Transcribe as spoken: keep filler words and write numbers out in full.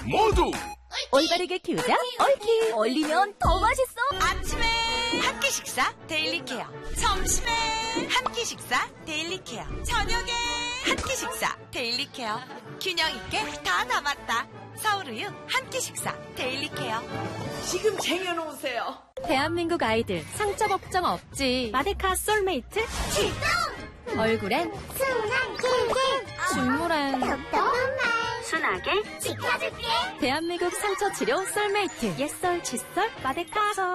모두 올바르게 키우자 옳키. 얼리면 더 맛있어. 아침에 한 끼 식사 데일리 케어, 점심에 한 끼 식사 데일리 케어, 저녁에 한 끼 식사 데일리 케어. 균형 있게 다 담았다. 서울우유 한 끼 식사 데일리 케어. 지금 쟁여놓으세요. 대한민국 아이들 상처 걱정 없지. 마데카 솔메이트 출동! 얼굴엔 순한 꿀꿀 중물엔 똑똑한 말 순하게 지켜줄게. 대한민국 상처 치료 솔메이트 옛설 칫솔 마데카.